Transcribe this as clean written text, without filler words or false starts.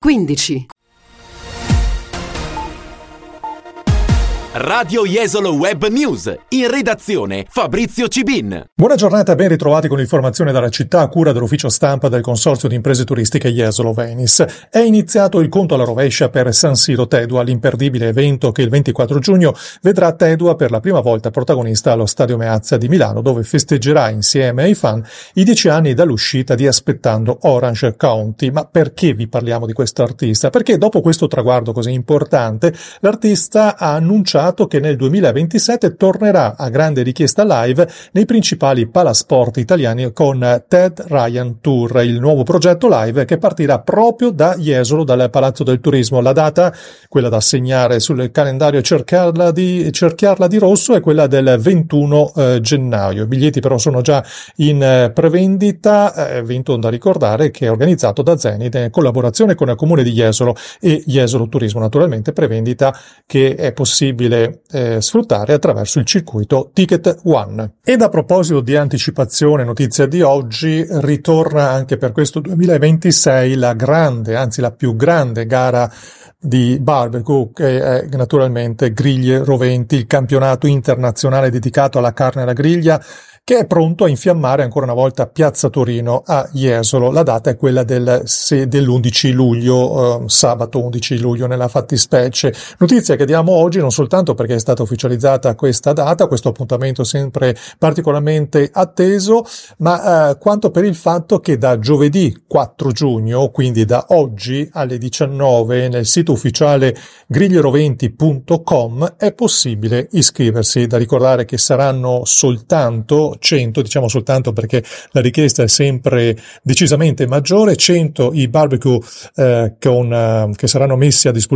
15. Radio Jesolo Web News, in redazione Fabrizio Cibin. Buona giornata, ben ritrovati con l'informazione dalla città a cura dell'ufficio stampa del Consorzio di Imprese Turistiche Jesolo Venice. È iniziato il conto alla rovescia per San Siro Tedua, l'imperdibile evento che il 24 giugno vedrà Tedua per la prima volta protagonista allo Stadio Meazza di Milano, dove festeggerà insieme ai fan i 10 anni dall'uscita di Aspettando Orange County. Ma perché vi parliamo di questo artista? Perché dopo questo traguardo così importante, l'artista ha annunciato che nel 2027 tornerà a grande richiesta live nei principali palasport italiani con Ted Ryan Tour, il nuovo progetto live che partirà proprio da Jesolo, dal Palazzo del Turismo. La data, quella da segnare sul calendario e cerchiarla di rosso, è quella del 21 gennaio. I biglietti però sono già in prevendita, evento da ricordare che è organizzato da Zenit in collaborazione con il Comune di Jesolo e Jesolo Turismo. Naturalmente prevendita che è possibile sfruttare attraverso il circuito Ticket One. Ed a proposito di anticipazione, notizia di oggi, ritorna anche per questo 2026 la grande, anzi la più grande gara di barbecue, che è naturalmente Griglie Roventi, il campionato internazionale dedicato alla carne alla griglia, che è pronto a infiammare ancora una volta Piazza Torino a Jesolo. La data è quella dell'11 luglio, sabato 11 luglio nella fattispecie. Notizia che diamo oggi non soltanto perché è stata ufficializzata questa data, questo appuntamento sempre particolarmente atteso, ma quanto per il fatto che da giovedì 4 giugno, quindi da oggi alle 19, nel sito ufficiale griglieroventi.com è possibile iscriversi. Da ricordare che saranno soltanto 100, diciamo soltanto perché la richiesta è sempre decisamente maggiore, 100 i barbecue che saranno messi a disposizione